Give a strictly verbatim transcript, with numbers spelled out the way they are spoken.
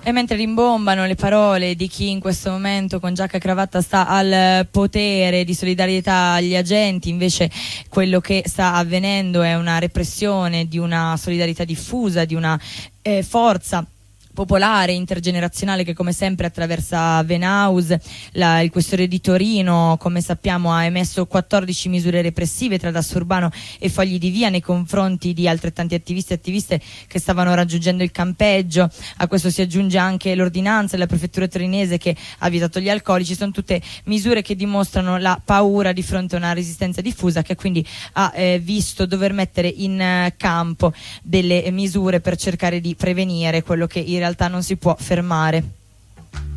E mentre rimbombano le parole di chi in questo momento con giacca e cravatta sta al potere di solidarietà agli agenti, invece quello che sta avvenendo è una repressione di una solidarietà diffusa, di una eh, forza popolare, intergenerazionale che come sempre attraversa Venaus. La, il questore di Torino, come sappiamo, ha emesso quattordici misure repressive tra Dasso Urbano e Fogli di Via nei confronti di altrettanti attivisti e attiviste che stavano raggiungendo il campeggio. A questo si aggiunge anche l'ordinanza della prefettura torinese che ha vietato gli alcolici. Sono tutte misure che dimostrano la paura di fronte a una resistenza diffusa, che quindi ha eh, visto dover mettere in eh, campo delle misure per cercare di prevenire quello che in realtà non si può fermare.